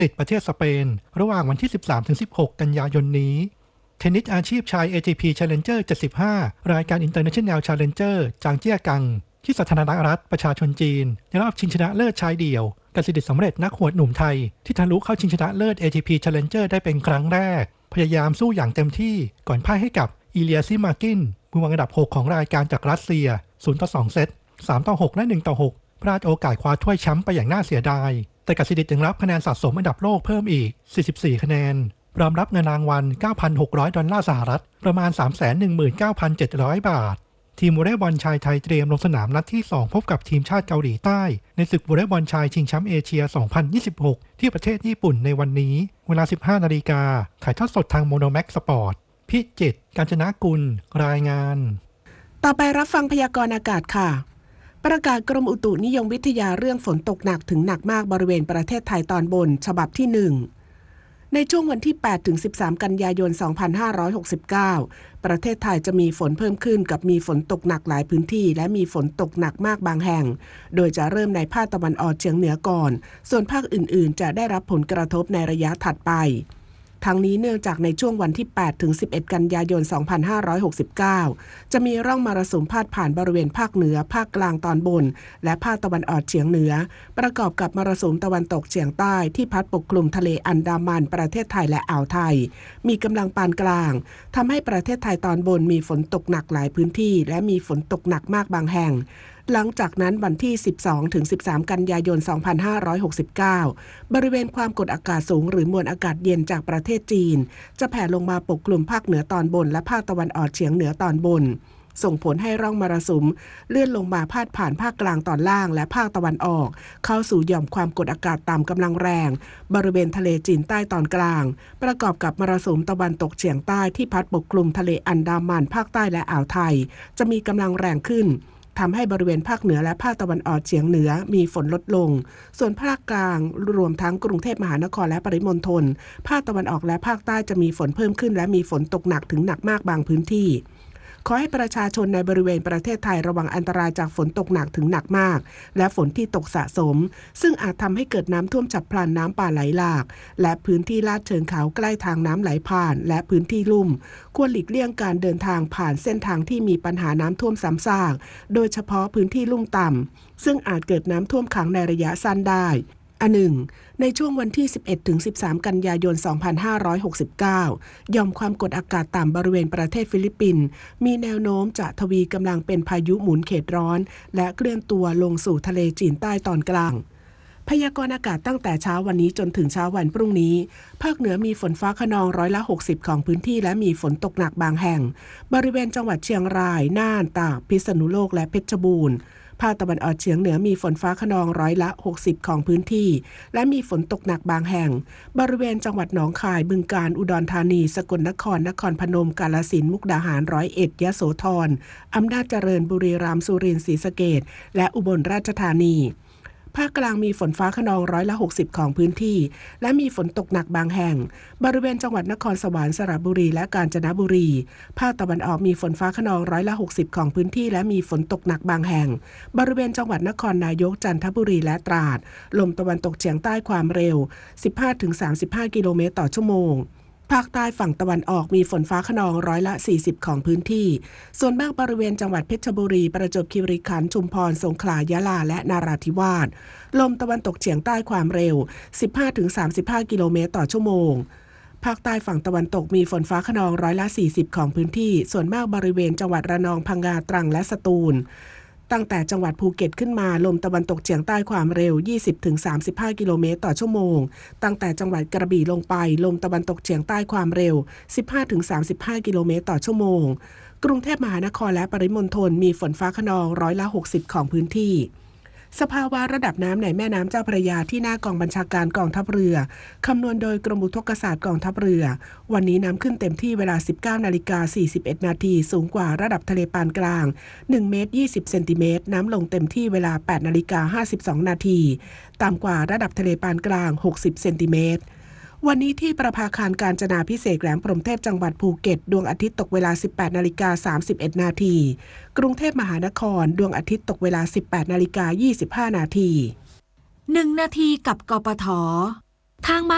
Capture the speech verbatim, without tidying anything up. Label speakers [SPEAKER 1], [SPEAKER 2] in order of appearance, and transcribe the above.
[SPEAKER 1] ติดประเทศสเปนระหว่างวันที่ สิบสามถึงสิบหก กันยายนนี้เทนนิสอาชีพชาย เอ ที พี Challenger เจ็ดสิบห้ารายการ International Challenger จางเจี้ยกังที่สาธารณรัฐประชาชนจีนในรอบชิงชนะเลิศชายเดี่ยวกสิทธิ์สำเร็จนักหวดหนุ่มไทยที่ทะลุเข้าชิงชนะเลิศ เอ ที พี Challenger ได้เป็นครั้งแรกพยายามสู้อย่างเต็มที่ก่อนพ่ายให้กับอีเลียซิมากินมือวางอันดับหกของรายการจากรัสเซีย ศูนย์ต่อสอง เซต สามต่อหก และ หนึ่งต่อหก พลาดโอกาสคว้าถ้วยแชมป์ไปอย่างน่าเสียดายแต่กสิทธิ์ยังรับคะแนนสะสมอันดับโลกเพิ่มอีก สี่สิบสี่ คะแนนพร้อมรับเงินรางวัล เก้าพันหกร้อย ดอลลาร์สหรัฐประมาณ สามแสนหนึ่งหมื่นเก้าพันเจ็ดร้อย บาททีมวอลเลย์บอลชายไทยเตรียมลงสนามนัดที่สองพบกับทีมชาติเกาหลีใต้ในศึกวอลเลย์บอลชายชิงแชมป์เอเชีย สองพันยี่สิบหก ที่ประเทศญี่ปุ่นในวันนี้เวลา สิบห้านาฬิกาถ่ายทอดสดทางโมโนแม็กสปอร์ตพิจิตร กาญจนกุลรายงาน
[SPEAKER 2] ต่อไปรับฟังพยากรณ์อากาศค่ะประกาศกรมอุตุนิยมวิทยาเรื่องฝนตกหนักถึงหนักมากบริเวณประเทศไทยตอนบนฉบับที่หนึ่งในช่วงวันที่ แปดถึงสิบสาม กันยายน สองพันห้าร้อยหกสิบเก้า ประเทศไทยจะมีฝนเพิ่มขึ้นกับมีฝนตกหนักหลายพื้นที่และมีฝนตกหนักมากบางแห่งโดยจะเริ่มในภาคตะวันออกเฉียงเหนือก่อนส่วนภาคอื่นๆจะได้รับผลกระทบในระยะถัดไปทั้งนี้เนื่องจากในช่วงวันที่ แปดถึงสิบเอ็ด กันยายน สองพันห้าร้อยหกสิบเก้า จะมีร่องมรสุมพาดผ่านบริเวณภาคเหนือภาคกลางตอนบนและภาคตะวันออกเฉียงเหนือประกอบกับมรสุมตะวันตกเฉียงใต้ที่พัดปกคลุมทะเลอันดามันประเทศไทยและอ่าวไทยมีกำลังปานกลางทำให้ประเทศไทยตอนบนมีฝนตกหนักหลายพื้นที่และมีฝนตกหนักมากบางแห่งหลังจากนั้นวันที่ สิบสองถึงสิบสาม กันยายน สองพันห้าร้อยหกสิบเก้า บริเวณความกดอากาศสูงหรือมวลอากาศเย็นจากประเทศจีนจะแผ่ลงมาปกคลุมภาคเหนือตอนบนและภาคตะวันออกเฉียงเหนือตอนบนส่งผลให้ร่องมรสุมเลื่อนลงมาพาดผ่านภาคกลางตอนล่างและภาคตะวันออกเข้าสู่หย่อมความกดอากาศต่ำกำลังแรงบริเวณทะเลจีนใต้ตอนกลางประกอบกับมรสุมตะวันตกเฉียงใต้ที่พัดปกคลุมทะเลอันดามันภาคใต้และอ่าวไทยจะมีกำลังแรงขึ้นทำให้บริเวณภาคเหนือและภาคตะวันออกเฉียงเหนือมีฝนลดลงส่วนภาคกลางรวมทั้งกรุงเทพมหานครและปริมณฑลภาคตะวันออกและภาคใต้จะมีฝนเพิ่มขึ้นและมีฝนตกหนักถึงหนักมากบางพื้นที่ขอให้ประชาชนในบริเวณประเทศไทยระวังอันตรายจากฝนตกหนักถึงหนักมากและฝนที่ตกสะสมซึ่งอาจทำให้เกิดน้ำท่วมฉับพลันน้ำป่าไหลหลากและพื้นที่ลาดเชิงเขาใกล้ทางน้ำไหลผ่านและพื้นที่ลุ่มควรหลีกเลี่ยงการเดินทางผ่านเส้นทางที่มีปัญหาน้ำท่วมซ้ำซากโดยเฉพาะพื้นที่ลุ่มต่ำซึ่งอาจเกิดน้ำท่วมขังในระยะสั้นได้อันหนึ่งในช่วงวันที่ สิบเอ็ดถึงสิบสาม กันยายน สองพันห้าร้อยหกสิบเก้า หย่อมความกดอากาศต่ำบริเวณประเทศฟิลิปปินส์มีแนวโน้มจะทวีกำลังเป็นพายุหมุนเขตร้อนและเคลื่อนตัวลงสู่ทะเลจีนใต้ตอนกลางพยากรณ์อากาศตั้งแต่เช้าวันนี้จนถึงเช้าวันพรุ่งนี้ภาคเหนือมีฝนฟ้าคะนองร้อยละหกสิบของพื้นที่และมีฝนตกหนักบางแห่งบริเวณจังหวัดเชียงรายน่านตากพิษณุโลกและเพชรบูรณ์ภาคตะวันออกเฉียงเหนือมีฝนฟ้าคะนองร้อยละหกสิบของพื้นที่และมีฝนตกหนักบางแห่งบริเวณจังหวัดหนองคายบึงกาฬอุดรธานีสกลนครนครพนมกาฬสินธุ์มุกดาหารร้อยเอ็ดยโสธรอำนาจเจริญบุรีรัมย์สุรินทร์ศรีสะเกษและอุบลราชธานีภาคกลางมีฝนฟ้าคะนองร้อยละหกสิบของพื้นที่และมีฝนตกหนักบางแห่งบริเวณจังหวัดนครสวรรค์สระบุรีและกาญจนบุรีภาคตะวันออกมีฝนฟ้าคะนองร้อยละหกสิบของพื้นที่และมีฝนตกหนักบางแห่งบริเวณจังหวัดนครนายกจันทบุรีและตราดลมตะวันตกเฉียงใต้ความเร็ว สิบห้าถึงสามสิบห้า กิโลเมตรต่อชั่วโมงภาคใต้ฝั่งตะวันออกมีฝนฟ้าคะนองร้อยละสี่สิบของพื้นที่ส่วนมากบริเวณจังหวัดเพชรบุรีประจวบคีรีขันธ์ชุมพรสงขลายะลาและนราธิวาสลมตะวันตกเฉียงใต้ความเร็ว สิบห้าถึงสามสิบห้า กิโลเมตรต่อชั่วโมงภาคใต้ฝั่งตะวันตกมีฝนฟ้าคะนองร้อยละสี่สิบของพื้นที่ส่วนมากบริเวณจังหวัดระนองพังงาตรังและสตูลตั้งแต่จังหวัดภูเก็ตขึ้นมาลมตะวันตกเฉียงใต้ความเร็ว ยี่สิบถึงสามสิบห้า กิโลเมตรต่อชั่วโมงตั้งแต่จังหวัดกระบี่ลงไปลมตะวันตกเฉียงใต้ความเร็ว สิบห้าถึงสามสิบห้า กิโลเมตรต่อชั่วโมงกรุงเทพมหานครและปริมณฑลมีฝนฟ้าคะนองร้อยละหกสิบของพื้นที่สภาวะระดับน้ำในแม่น้ำเจ้าพระยาที่หน้ากองบัญชาการกองทัพเรือคำนวณโดยกรมอุทกศาสตร์กองทัพเรือวันนี้น้ำขึ้นเต็มที่เวลา สิบเก้านาฬิกาสี่สิบเอ็ด นาทีสูงกว่าระดับทะเลปานกลางหนึ่งเมตรยี่สิบเซนติเมตรน้ำลงเต็มที่เวลา แปดนาฬิกาห้าสิบสอง นาทีต่ำกว่าระดับทะเลปานกลางหกสิบเซนติเมตรวันนี้ที่ประภาคารกาญจนาภิเษกแหลมพรหมเทพจังหวัดภูเก็ตดวงอาทิตย์ตกเวลา สิบแปดนาฬิกาสามสิบเอ็ด นาทีกรุงเทพมหานครดวงอาทิตย์ตกเวลา สิบแปดนาฬิกายี่สิบห้า นาที
[SPEAKER 3] หนึ่งนาทีกับกปททาง